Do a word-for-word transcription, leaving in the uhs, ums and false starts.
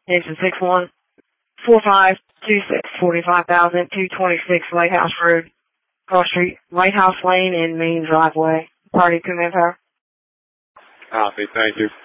Engine six one four five two six, forty-five thousand two hundred twenty-six Lighthouse Road, Cross Street, Lighthouse Lane, and main driveway. Party to manpower. Copy, thank you.